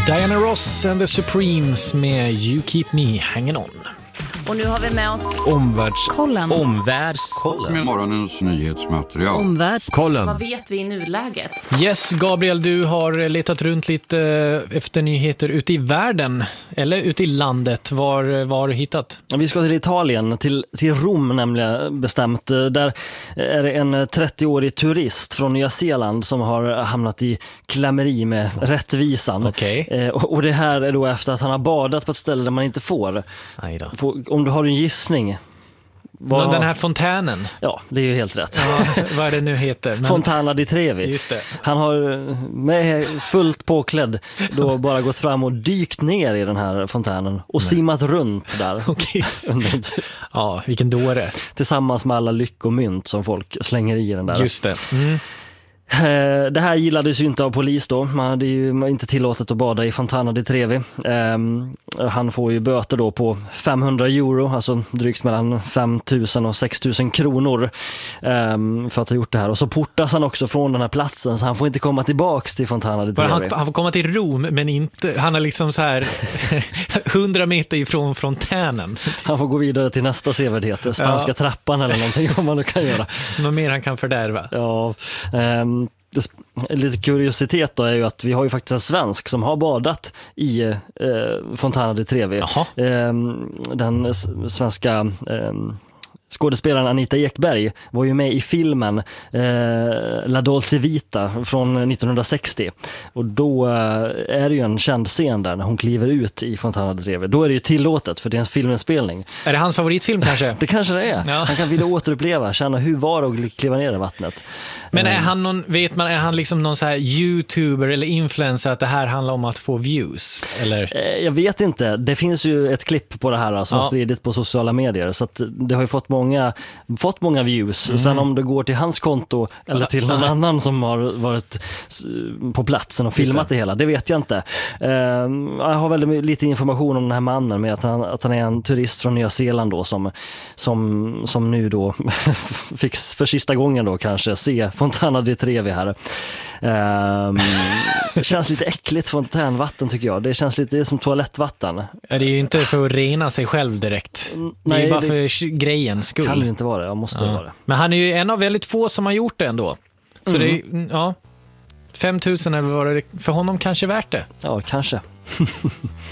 Diana Ross and the Supremes med You Keep Me Hanging On. Och nu har vi med oss Omvärldskollen. Med morgonens nyhetsmaterial. Omvärldskollen. Vad vet vi i nuläget? Yes, Gabriel, du har letat runt lite efter nyheter ute i världen. Eller ute i landet. Var har du hittat? Vi ska till Italien, till Rom nämligen bestämt. Där är det en 30-årig turist från Nya Zeeland som har hamnat i klammeri med rättvisan. Okej. Och det här är då efter att han har badat på ett ställe där man inte får. Aj då. Om du har en gissning. Den här fontänen. Ja, det är ju helt rätt. Ja, vad är det nu heter? Fontana di Trevi. Just det. Han har med fullt påklädd då bara gått fram och dykt ner i den här fontänen och simmat runt där. Okej. Ja, vilken dåre. Tillsammans med alla lyckomynt som folk slänger i den där. Just det. Mm. Det här gillades ju inte av polis då. Man hade ju inte tillåtet att bada i Fontana di Trevi. Han får ju böter då på 500 euro, alltså drygt mellan 5 000 och 6 000 kronor för att ha gjort det här. Och så portas han också från den här platsen, så han får inte komma tillbaks till Fontana di Trevi. Han får komma till Rom, men inte, han är liksom så här 100 meter ifrån fontänen. Han får gå vidare till nästa sevärdhet, spanska trappan eller någonting, vad man nu kan göra. Något mer han kan fördärva. Ja, lite kuriositet då är ju att vi har ju faktiskt en svensk som har badat i Fontana di Trevi. Den svenska skådespelaren Anita Ekberg var ju med i filmen La Dolce Vita från 1960. Och då är det ju en känd scen där när hon kliver ut i Fontana di Trevi. Då är det ju tillåtet för det är en filminspelning. Är det hans favoritfilm kanske? Det kanske det är. Ja. Han kan vilja återuppleva, känna hur var det att kliva ner i vattnet. Men är han är han liksom någon så här YouTuber eller influencer att det här handlar om att få views? Eller? Jag vet inte. Det finns ju ett klipp på det här som har spridit på sociala medier, så att det har ju fått många views. Sen om det går till hans konto eller till någon annan som har varit på platsen och filmat det hela, det vet jag inte. Jag har väldigt lite information om den här mannen, med att han är en turist från Nya Zeeland då, som nu då fick för sista gången då kanske se Fontana di Trevi här. Det känns lite äckligt fontänvatten tycker jag. Det känns lite som toalettvatten. Det är ju inte för att rena sig själv direkt. Det är ju bara för grejens skull. Kan ju inte vara det, jag måste vara det. Men han är ju en av väldigt få som har gjort det ändå. Så det är, 5 000 eller vad det för honom kanske värt det. Ja, kanske.